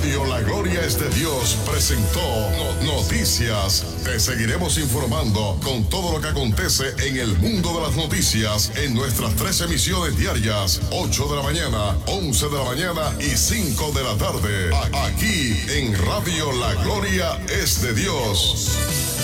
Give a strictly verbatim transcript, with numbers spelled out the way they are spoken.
Radio La Gloria es de Dios presentó No- Noticias. Te seguiremos informando con todo lo que acontece en el mundo de las noticias en nuestras tres emisiones diarias, ocho de la mañana, once de la mañana y cinco de la tarde. A- Aquí en Radio La Gloria es de Dios.